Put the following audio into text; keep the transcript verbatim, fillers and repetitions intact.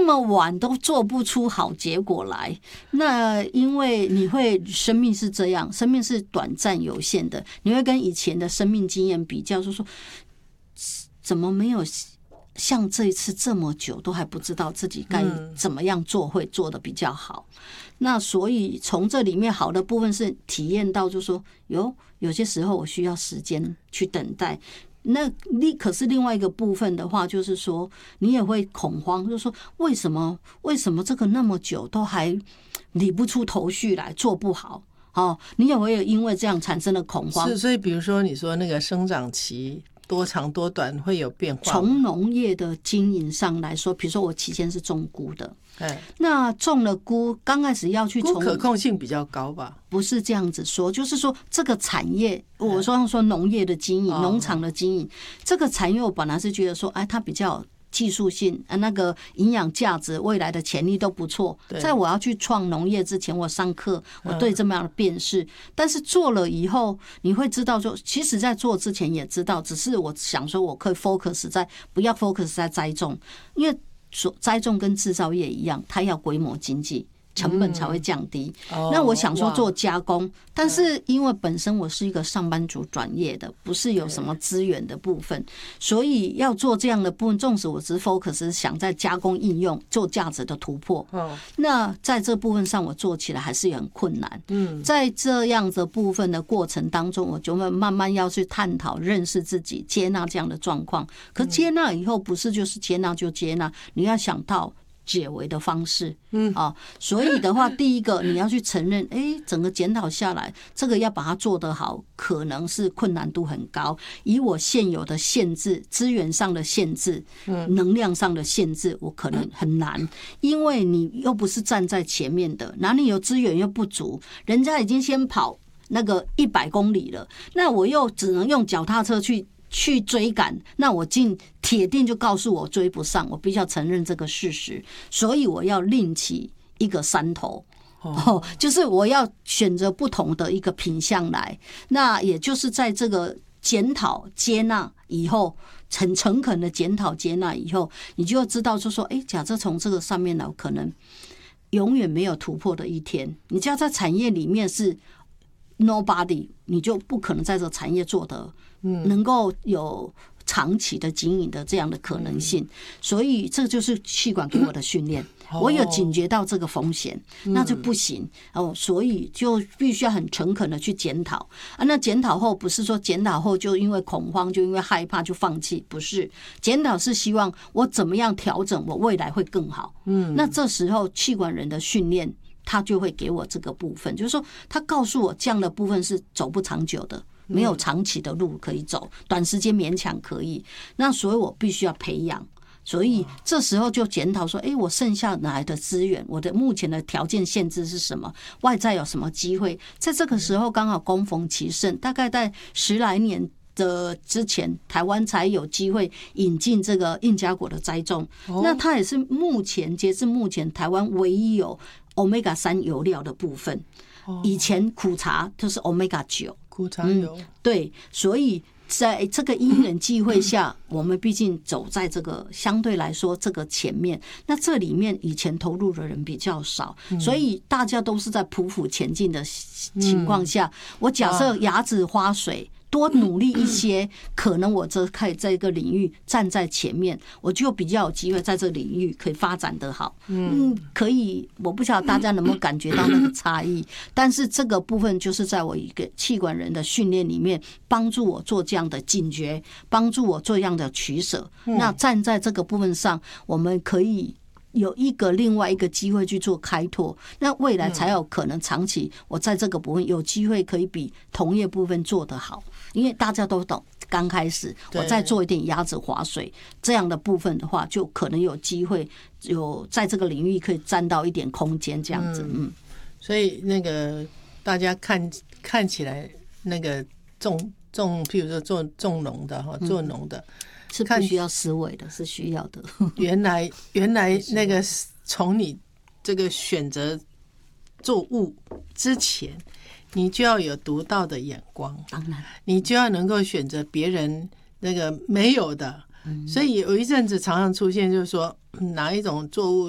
么晚都做不出好结果来。那因为你会生命是这样，生命是短暂有限的，你会跟以前的生命经验比较，就说怎么没有像这一次这么久都还不知道自己该怎么样做会做得比较好。那所以从这里面好的部分是体验到，就是说有有些时候我需要时间去等待。那你可是另外一个部分的话，就是说你也会恐慌，就是说为什么为什么这个那么久都还理不出头绪来，做不好。哦，你也会有因为这样产生的恐慌。 是，所以比如说你说那个生长期多长多短会有变化。 从农业的经营上来说，比如说我期间是种菇的，那种了菇刚开始要去从菇可控性比较高吧？ 不是这样子说，就是说这个产业，我说说农业的经营、农场的经营，这个产业我本来是觉得说，哎，它比较技术性，那个营养价值、未来的潜力都不错。在我要去创农业之前，我上课，我对这么样的辨识。但是做了以后，你会知道说，其实在做之前也知道，只是我想说，我可以 focus 在不要 focus 在栽种，因为栽种跟制造业一样，它要规模经济。成本才会降低。那我想说做加工，但是因为本身我是一个上班族转业的，不是有什么资源的部分，所以要做这样的部分，纵使我只是 focus 想在加工应用做价值的突破，那在这部分上我做起来还是很困难。在这样的部分的过程当中，我就会慢慢要去探讨、认识自己、接纳这样的状况。可接纳以后，不是就是接纳就接纳，你要想到解围的方式，嗯啊，所以的话，第一个你要去承认，哎，整个检讨下来，这个要把它做得好，可能是困难度很高。以我现有的限制，资源上的限制，能量上的限制，我可能很难，因为你又不是站在前面的，哪里有资源又不足，人家已经先跑那个一百公里了，那我又只能用脚踏车去。去追赶，那我进铁定就告诉我追不上，我必须要承认这个事实，所以我要另起一个山头，哦，就是我要选择不同的一个品项来，那也就是在这个检讨接纳以后，很诚恳的检讨接纳以后，你就要知道就说，哎，假设从这个上面来，可能永远没有突破的一天，你只要在产业里面是 nobody， 你就不可能在这个产业做得能够有长期的经营的这样的可能性，所以这就是气管给我的训练。我有警觉到这个风险，那就不行哦，所以就必须要很诚恳的去检讨啊。那检讨后不是说检讨后就因为恐慌，就因为害怕就放弃，不是。检讨是希望我怎么样调整，我未来会更好。嗯，那这时候气管人的训练，他就会给我这个部分，就是说他告诉我这样的部分是走不长久的。没有长期的路可以走，短时间勉强可以，那所以我必须要培养，所以这时候就检讨说，哎，我剩下哪来的资源？我的目前的条件限制是什么？外在有什么机会？在这个时候刚好恭逢其盛，大概在十来年的之前，台湾才有机会引进这个印加果的栽种，那它也是目前截至目前台湾唯一有 Omega 三油料的部分。以前苦茶就是 Omega 九。 苦茶油、嗯、 对，所以在这个因缘际会下，我们毕竟走在这个相对来说这个前面，那这里面以前投入的人比较少，所以大家都是在匍匐前进的情况下，我假设牙子花水多努力一些，可能我这可以在一个领域站在前面，我就比较有机会在这个领域可以发展得好。嗯，可以，我不晓得大家能不能感觉到那个差异，但是这个部分就是在我一个气管人的训练里面，帮助我做这样的警觉，帮助我做这样的取舍。那站在这个部分上，我们可以有一个另外一个机会去做开拓，那未来才有可能长期我在这个部分有机会可以比同业部分做得好，因为大家都懂，刚开始我再做一点鸭子划水这样的部分的话，就可能有机会有在这个领域可以占到一点空间这样子。嗯， 所以那个大家看看起来那个种种，譬如说做种农的哈，做农的。 是不需要思维的，是需要的。 原来原来那个从你这个选择作物之前，你就要有独到的眼光， 当然， 你就要能够选择别人那个没有的。所以有一阵子常常出现，就是说哪一种作物